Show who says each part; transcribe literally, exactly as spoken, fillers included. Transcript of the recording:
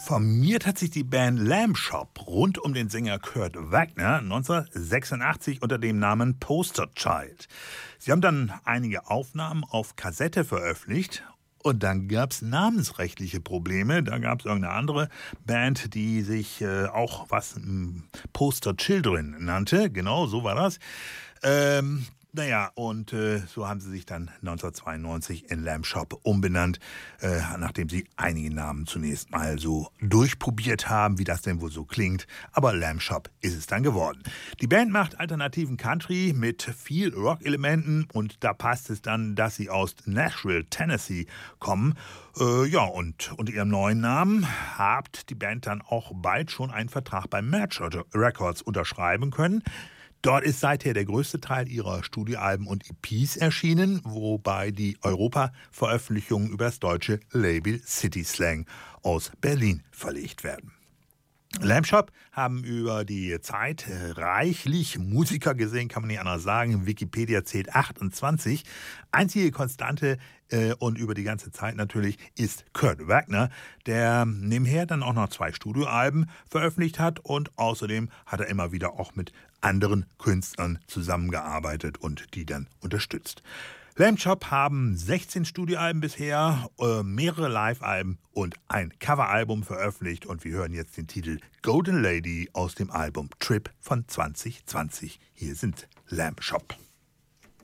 Speaker 1: Formiert hat sich die Band Lamb Shop rund um den Sänger Kurt Wagner neunzehnhundertsechsundachtzig unter dem Namen Poster Child. Sie haben dann einige Aufnahmen auf Kassette veröffentlicht. Und dann gab es namensrechtliche Probleme. Da gab es irgendeine andere Band, die sich äh, auch was m, Poster Children nannte. Genau, so war das. Ähm, naja, und äh, so haben sie sich dann neunzehnhundertzweiundneunzig in Lamb Shop umbenannt, äh, nachdem sie einige Namen zunächst mal so durchprobiert haben, wie das denn wohl so klingt. Aber Lamb Shop ist es dann geworden. Die Band macht alternativen Country mit viel Rock-Elementen und da passt es dann, dass sie aus Nashville, Tennessee kommen. Äh, ja, und unter ihrem neuen Namen hat die Band dann auch bald schon einen Vertrag bei Merch Records unterschreiben können. Dort ist seither der größte Teil ihrer Studioalben und E Ps erschienen, wobei die Europa-Veröffentlichungen über das deutsche Label City Slang aus Berlin verlegt werden. Lamb Shop haben über die Zeit reichlich Musiker gesehen, kann man nicht anders sagen. Wikipedia zählt achtundzwanzig. Einzige Konstante äh, und über die ganze Zeit natürlich ist Kurt Wagner, der nebenher dann auch noch zwei Studioalben veröffentlicht hat und außerdem hat er immer wieder auch mit anderen Künstlern zusammengearbeitet und die dann unterstützt. Lamb Shop haben sechzehn Studioalben bisher, äh, mehrere Live-Alben und ein Coveralbum veröffentlicht. Und wir hören jetzt den Titel Golden Lady aus dem Album Trip von zwanzig zwanzig. Hier sind Lamb Shop.